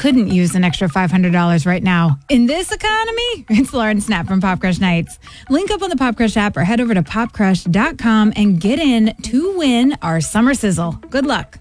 couldn't use an extra $500 right now? In this economy? It's Lauren Snap from Pop Crush Nights. Link up on the Pop Crush app or head over to popcrush.com and get in to win our summer sizzle. Good luck.